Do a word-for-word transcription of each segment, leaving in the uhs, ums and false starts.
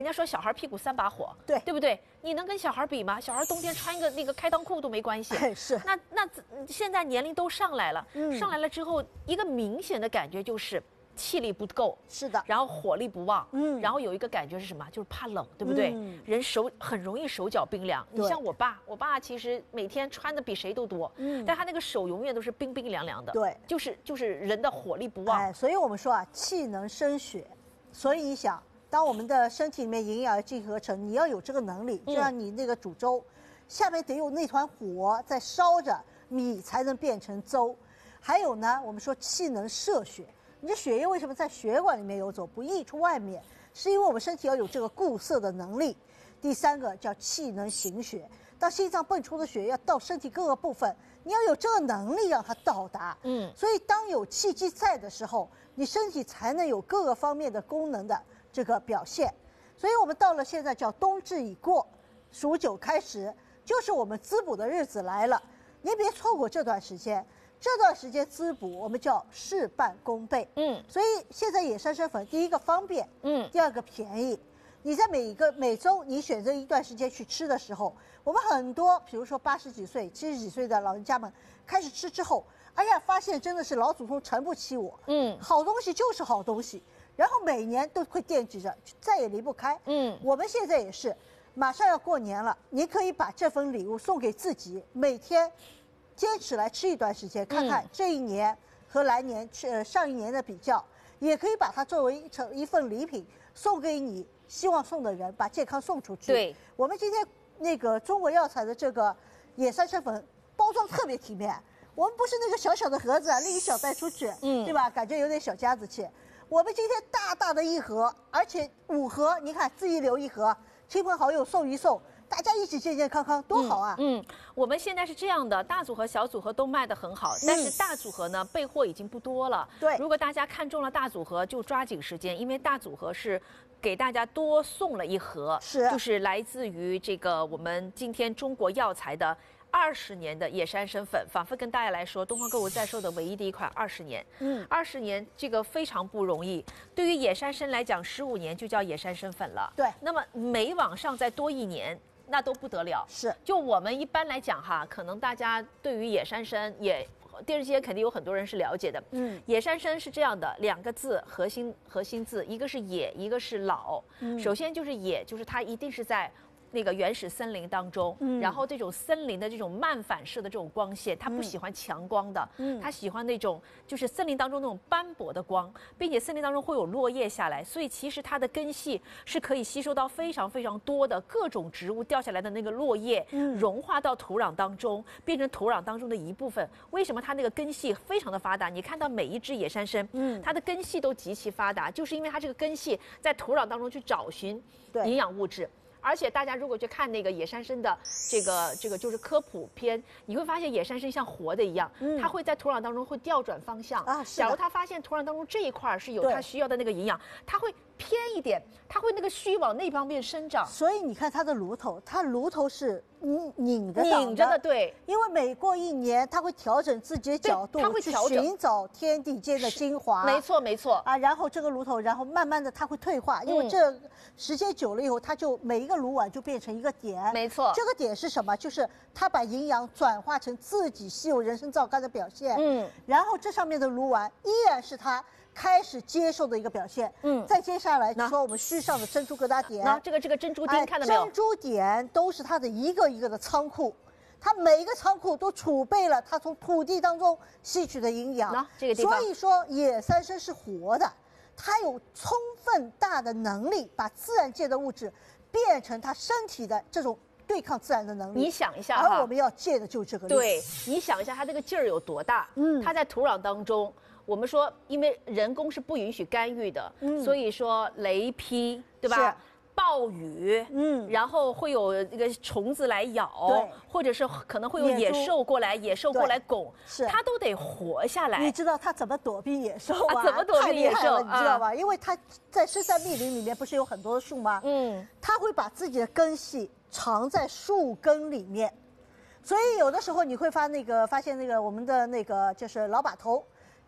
人家说小孩屁股三把火， 对对不对？你能跟小孩比吗？小孩冬天穿一个那个开裆裤都没关系。 是。 那那现在年龄都上来了， 嗯、 上来了之后，一个明显的感觉就是气力不够， 是的， 然后火力不旺， 嗯， 然后有一个感觉是什么？就是怕冷，对不对？ 嗯、 人手很容易手脚冰凉。你像我爸，我爸其实每天穿的比谁都多，嗯，但他那个手永远都是冰冰凉凉的， 对， 就是就是人的火力不旺。 哎，所以我们说啊，气能生血，所以你想。当我们的身体里面营养要进合成，你要有这个能力，就像你那个煮粥，嗯、下面得有那团火在烧着，米才能变成粥。还有呢，我们说气能摄血，你的血液为什么在血管里面游走，不溢出外面？是因为我们身体要有这个固摄的能力。第三个叫气能行血，当心脏泵出的血要到身体各个部分，你要有这个能力让它到达。嗯，所以当有气机在的时候，你身体才能有各个方面的功能的这个表现。所以我们到了现在叫冬至已过，数九开始，就是我们滋补的日子来了。您别错过这段时间，这段时间滋补我们叫事半功倍。嗯，所以现在野山参粉，第一个方便，嗯，第二个便宜。你在每一个每周你选择一段时间去吃的时候，我们很多比如说八十几岁、七十几岁的老人家们开始吃之后，哎呀，发现真的是老祖宗诚不欺我，嗯，好东西就是好东西。然后每年都会惦记着，再也离不开。嗯，我们现在也是，马上要过年了，你可以把这份礼物送给自己，每天坚持来吃一段时间，看看这一年和来年、呃上一年的比较，也可以把它作为一成一份礼品送给你希望送的人，把健康送出去。 对， 我们今天那个中国药材的这个野山参粉包装特别体面，我们不是那个小小的盒子啊，拎一小袋出去，嗯，对吧？感觉有点小家子气。我们今天大大的一盒，而且五盒，你看自己留一盒，亲朋好友送一送，大家一起健健康康，多好啊！ 嗯，嗯我们现在是这样的，大组合、小组合都卖得很好，但是大组合呢，备货已经不多了。 对， 如果大家看中了大组合，就抓紧时间，因为大组合是给大家多送了一盒， 是， 就是来自于这个我们今天中国药材的。二十年的野山参粉，反复跟大家来说，东方购物在售的唯一的一款二十年，嗯，二十年这个非常不容易。对于野山参来讲，十五年就叫野山参粉了。 对， 那么每往上再多一年，那都不得了。 是， 就我们一般来讲哈，可能大家对于野山参也电视机肯定有很多人是了解的。嗯，野山参是这样的，两个字核心核心字，一个是野，一个是老。嗯，首先就是野，就是它一定是在那个原始森林当中，嗯，然后这种森林的这种慢反射的这种光线，它不喜欢强光的，嗯，它喜欢那种就是森林当中那种斑驳的光，并且森林当中会有落叶下来，所以其实它的根系是可以吸收到非常非常多的各种植物掉下来的那个落叶，嗯，融化到土壤当中，变成土壤当中的一部分。为什么它那个根系非常的发达？你看到每一只野山参，嗯，它的根系都极其发达，就是因为它这个根系在土壤当中去找寻营养物质。而且大家如果去看那个野山参的这个这个就是科普片，你会发现野山参像活的一样，嗯、它会在土壤当中会调转方向啊。假如它发现土壤当中这一块是有它需要的那个营养，它会偏一点，它会那个须往那方面生长。 所以你看它的炉头，它炉头是拧拧着拧着的，对。 因为每过一年，它会调整自己的角度， 它会调整寻找天地间的精华。 没错，没错啊。然后这个炉头，然后慢慢的它会退化，因为这时间久了以后，它就每一个炉碗就变成一个点。 没错， 这个点是什么？就是它把营养转化成自己稀有人参皂苷的表现。嗯。然后这上面的炉碗依然是它开始接受的一个表现。嗯。再接下来说我们须上的珍珠疙瘩点， 那这个这个珍珠点看到没有？ 珍珠点都是它的一个一个的仓库。它每一个仓库都储备了它从土地当中吸取的营养， 这个地方。 所以说野山参是活的，它有充分大的能力把自然界的物质变成它身体的这种对抗自然的能力。 你想一下哈，而我们要借的就是这个力。 对，你想一下它这个劲儿有多大？嗯，它在土壤当中，我们说因为人工是不允许干预的，嗯，所以说雷劈，对吧？暴雨，嗯，然后会有那个虫子来咬，对，或者是可能会有野兽过来，野兽过来拱， 是， 它都得活下来。 你知道它怎么躲避野兽啊？ 啊怎么躲避野兽？ 你知道吧？啊、因为它在深山密林里面不是有很多树吗？嗯，它会把自己的根系藏在树根里面，所以有的时候你会发那个发现那个我们的那个就是老把头。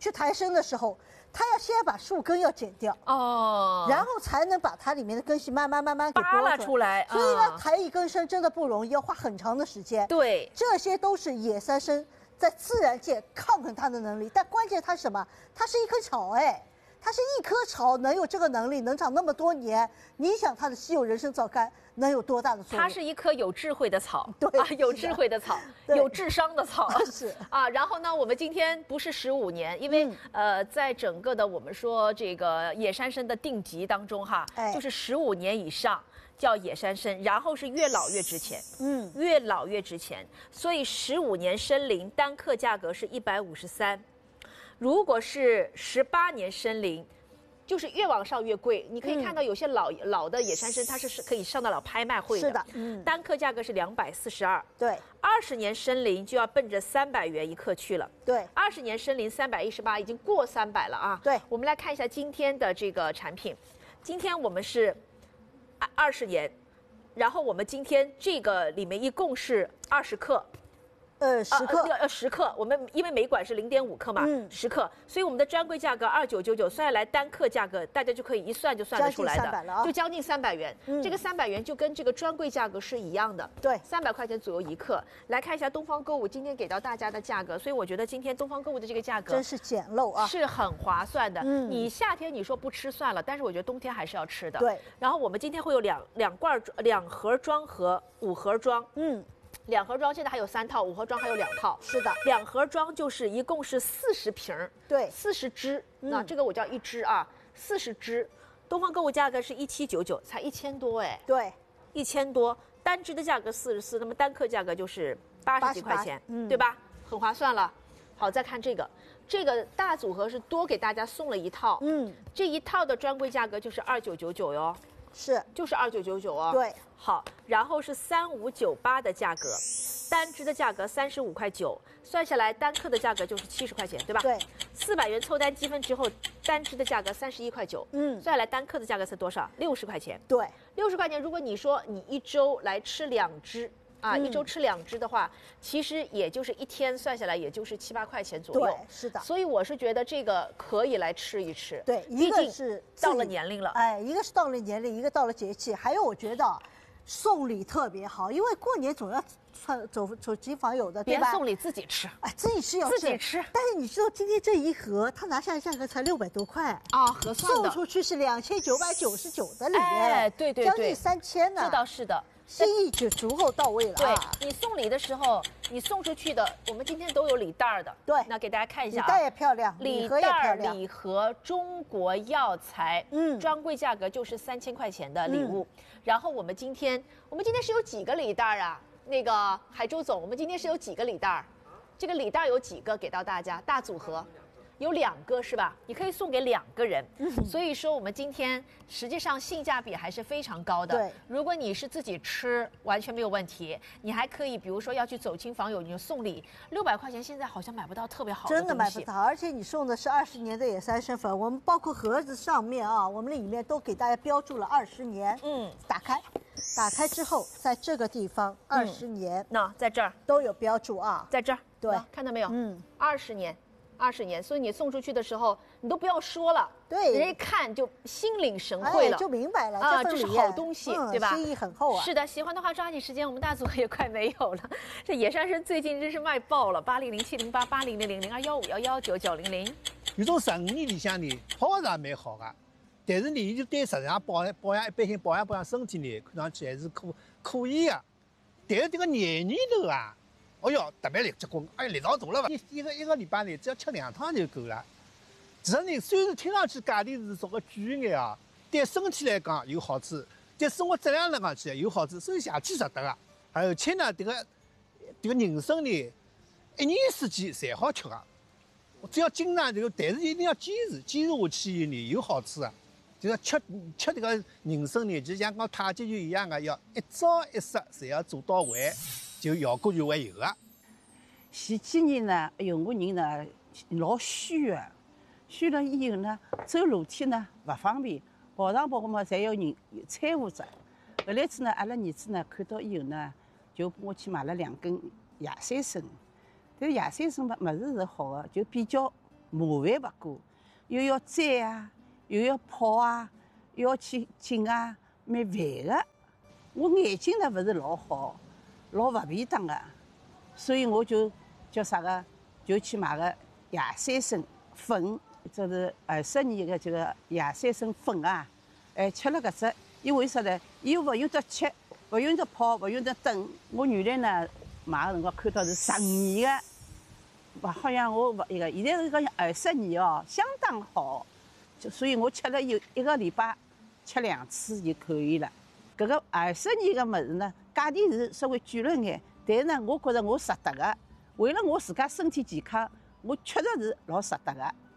去抬升的时候，它要先把树根要剪掉哦， 然后才能把它里面的根系慢慢慢慢给扒拉剥出来。 所以呢， 啊抬一根参真的不容易，要花很长的时间。 对， 这些都是野三参在自然界抗衡它的能力，但关键它是什么？它是一棵草，哎。它是一棵草，能有这个能力，能长那么多年，你想它的稀有人参皂苷能有多大的作用？ 它是一棵有智慧的草， 对啊，有智慧的草，有智商的草， 是啊。然后呢，我们今天不是十五年，因为、嗯、呃，在整个的我们说这个野山参的定级当中哈，哎、就是十五年以上叫野山参，然后是越老越值钱，嗯，越老越值钱，所以十五年参龄单克价格是一百五十三。如果是十八年参龄，就是越往上越贵。你可以看到有些老、嗯、老的野山参，它是可以上得了拍卖会的。 是的，嗯， 单克价格是两百四十二。 对， 二十年参龄就要奔着三百元一克去了。 对， 二十年参龄三百一十八，已经过三百了啊。 对， 我们来看一下今天的这个产品。今天我们是二十年，然后我们今天这个里面一共是二十克。 呃，十克， 要要十克，我们因为每管是零点五克嘛，嗯，十克，所以我们的专柜价格二九九九，算下来单克价格，大家就可以一算就算得出来的， 啊、 就将近三百元。嗯、这个三百元就跟这个专柜价格是一样的， 对， 三百块钱左右一克。来看一下东方购物今天给到大家的价格，所以我觉得今天东方购物的这个价格真是捡漏啊， 是很划算的。嗯，你夏天你说不吃算了，但是我觉得冬天还是要吃的。 对， 然后我们今天会有两两罐两盒装和五盒装，嗯。两盒装现在还有三套，五盒装还有两套。 是的， 两盒装就是一共是四十瓶儿， 对， 四十支。那、嗯、这个我叫一支啊，四十支。东方购物价格是一七九九，才一千多哎。 对， 一千多，单支的价格四十四，那么单克价格就是八十几块钱，嗯，对吧？很划算了。好，再看这个，这个大组合是多给大家送了一套，嗯，这一套的专柜价格就是二九九九哟。 是， 就是二九九九哦。 对， 好，然后是三五九八的价格，单支的价格三十五块九，算下来单克的价格就是七十块钱，对吧？ 对， 四百元凑单积分之后，单支的价格三十一块九，嗯，算下来单克的价格是多少？六十块钱。 对， 六十块钱，如果你说你一周来吃两支。啊，一周吃两支的话，其实也就是一天算下来，也就是七八块钱左右。 对，是的。 所以我是觉得这个可以来吃一吃。 对，一个是到了年龄了， 哎，一个是到了年龄，一个到了节气，还有我觉得送礼特别好，因为过年总要串走走亲访友的，对吧？ 别送礼自己吃， 哎，自己吃要吃自己吃。 但是你知道今天这一盒，它拿下来价格才六百多块啊，合算的。送出去是两千九百九十九的礼， 哎，对对对， 将近三千呢。 这倒是的。 心意就足够到位了、啊。 对，你送礼的时候，你送出去的，我们今天都有礼袋的。 对， 那给大家看一下、啊， 礼袋也漂亮， 礼盒也漂亮。 礼盒中国药材，嗯，专柜价格就是三千块钱的礼物。嗯、然后我们今天，我们今天是有几个礼袋啊？那个海洲总，我们今天是有几个礼袋？这个礼袋有几个给到大家？大组合。有两个是吧？你可以送给两个人，嗯、所以说我们今天实际上性价比还是非常高的。 对， 如果你是自己吃，完全没有问题。你还可以，比如说要去走亲访友，你就送礼，六百块钱现在好像买不到特别好的东西， 真的买不到。而且你送的是二十年的野三参粉，我们包括盒子上面啊，我们里面都给大家标注了二十年。嗯，打开，打开之后，在这个地方二十年， 那、嗯、在这儿都有标注啊， 在这儿， 对， 看到没有？嗯，二十年。二十年，所以你送出去的时候，你都不要说了， 对， 人家一看就心领神会了， 哎、就明白了啊，这是好东西， 嗯、 对吧？ 心意很厚啊。 是的，喜欢的话抓紧时间，我们大组也快没有了。这野山参最近真是卖爆了，八零零七零八八零零零零二幺五幺幺九九零零。 有种十五年里向呢，好是也蛮好的，但是呢，伊就对实际上保养保养一般性保养保养身体呢，看上去还是可可以的。但是这个年年头啊。哎哟，特别力结棍，哎，力道大了吧？一一个一个礼拜呢，只要吃两趟就够了。其实呢，虽然听上去价钿是稍微贵眼啊，对身体来讲有好处，对生活质量来讲起有好处，所以下去值得个。而且呢，这个这个人参呢，一年四季侪好吃啊。只要经常这个，但是一定要坚持，坚持下去呢有好处啊。就是吃吃这个人参呢，就像讲太极拳一样的，要一招一式侪要做到位。就效果就会有啊。 前几年呢，哎呦，我人呢老虚的，虚了以后呢，走楼梯呢不方便，跑上跑嘛，侪要人搀扶着。后来子呢，阿拉儿子呢看到以后呢，就帮我去买了两根野山参。但是野山参嘛，物事是好的，就比较麻烦不过，又要摘啊，又要泡啊，又要去浸啊，蛮烦的。我眼睛呢勿是老好，老勿便当的，所以我就叫啥个，就去买个野山参粉，就是二十年的这个野山参粉啊，哎，吃了搿只，因为啥呢？伊勿用得吃，勿用得泡，勿用得炖。我原来呢买个辰光看到是十年的，勿好像我勿一个，现在是讲二十年哦，相当好。就所以我吃了有一个礼拜，吃两次就可以了。搿个二十年个物事呢，价钿是稍微贵了眼，但是呢，我觉着我值得个。为了我自家身体健康，我确实是老值得个。